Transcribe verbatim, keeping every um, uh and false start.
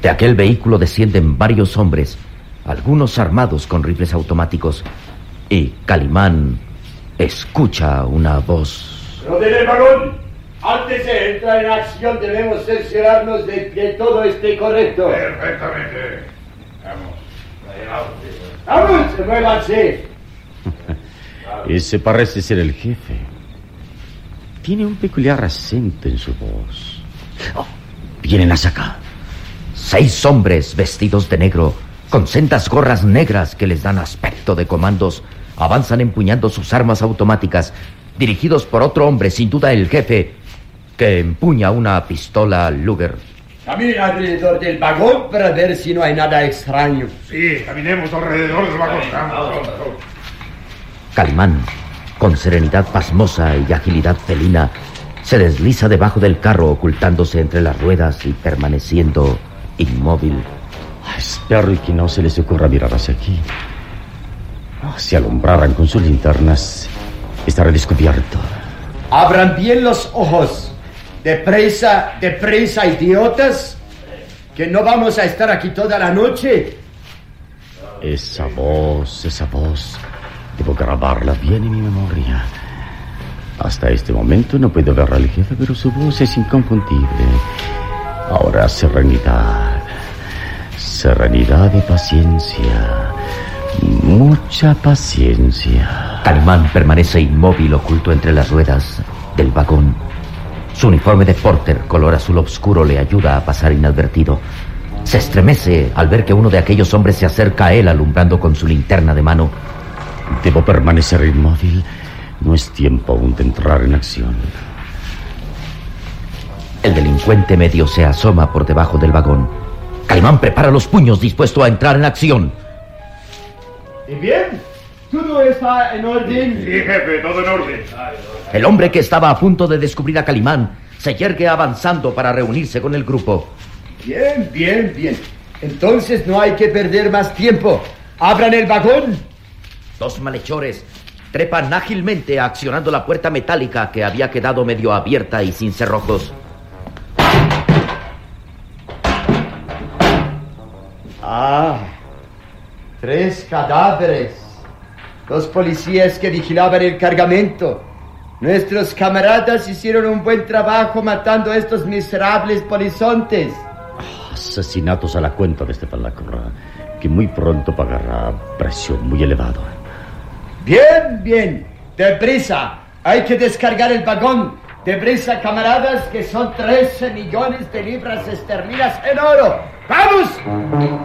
De aquel vehículo descienden varios hombres, algunos armados con rifles automáticos, y Calimán escucha una voz. ¡Rodeen el vagón! Antes de entrar en acción debemos cerciorarnos de que todo esté correcto. Perfectamente. Vamos. ¡Vamos! ¡Muévanse! Ese parece ser el jefe. Tiene un peculiar acento en su voz. Oh, vienen hacia acá. Seis hombres vestidos de negro, con sendas gorras negras que les dan aspecto de comandos, avanzan empuñando sus armas automáticas, dirigidos por otro hombre, sin duda el jefe, que empuña una pistola Luger. Camina alrededor del vagón para ver si no hay nada extraño. Sí, caminemos alrededor del vagón. Vamos. Calimán, con serenidad pasmosa y agilidad felina, se desliza debajo del carro, ocultándose entre las ruedas y permaneciendo inmóvil. Ah, espero que no se les ocurra mirar hacia aquí. Ah, si alumbraran con sus linternas, estaré descubierto. Abran bien los ojos. Deprisa, deprisa, idiotas. Que no vamos a estar aquí toda la noche. Esa voz, esa voz, debo grabarla bien en mi memoria. Hasta este momento no puedo ver al jefe, pero su voz es inconfundible. Ahora serenidad, serenidad y paciencia, mucha paciencia. Calimán permanece inmóvil, oculto entre las ruedas del vagón. Su uniforme de porter, color azul oscuro, le ayuda a pasar inadvertido. Se estremece al ver que uno de aquellos hombres se acerca a él, alumbrando con su linterna de mano. Debo permanecer inmóvil. No es tiempo aún de entrar en acción. El delincuente medio se asoma por debajo del vagón. Calimán prepara los puños, dispuesto a entrar en acción. ¿Y bien? ¿Todo está en orden? Sí, jefe, todo en orden. El hombre que estaba a punto de descubrir a Calimán se yergue avanzando para reunirse con el grupo. Bien, bien, bien. Entonces no hay que perder más tiempo. ¡Abran el vagón! Dos malhechores trepan ágilmente, accionando la puerta metálica que había quedado medio abierta y sin cerrojos. Ah, tres cadáveres. Los policías que vigilaban el cargamento. Nuestros camaradas hicieron un buen trabajo matando a estos miserables polizontes. Asesinatos a la cuenta de este Lacroix, que muy pronto pagará precio muy elevado. Bien, bien. Deprisa. Hay que descargar el vagón. Deprisa, camaradas, que son trece millones de libras esterlinas en oro. ¡Vamos!